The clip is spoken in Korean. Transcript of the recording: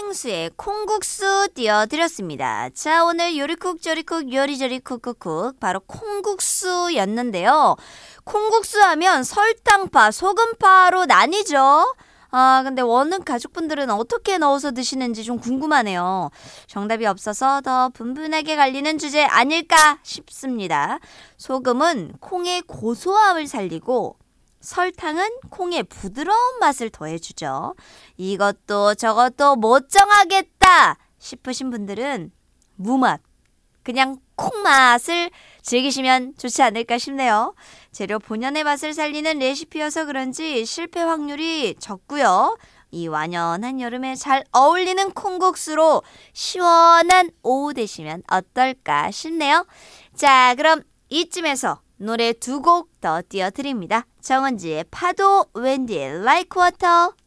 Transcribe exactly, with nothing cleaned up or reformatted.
팥빙수에 콩국수 띄워드렸습니다. 자, 오늘 요리쿡 저리쿡 요리저리 쿡쿡쿡 바로 콩국수였는데요. 콩국수 하면 설탕파, 소금파로 나뉘죠. 아, 근데 원은 가족분들은 어떻게 넣어서 드시는지 좀 궁금하네요. 정답이 없어서 더 분분하게 갈리는 주제 아닐까 싶습니다. 소금은 콩의 고소함을 살리고 설탕은 콩의 부드러운 맛을 더해주죠. 이것도 저것도 못 정하겠다 싶으신 분들은 무맛, 그냥 콩맛을 즐기시면 좋지 않을까 싶네요. 재료 본연의 맛을 살리는 레시피여서 그런지 실패 확률이 적고요. 이 완연한 여름에 잘 어울리는 콩국수로 시원한 오후 되시면 어떨까 싶네요. 자, 그럼 이쯤에서 노래 두 곡 더 띄워드립니다. 정은지의 파도, 웬디의 Like Water.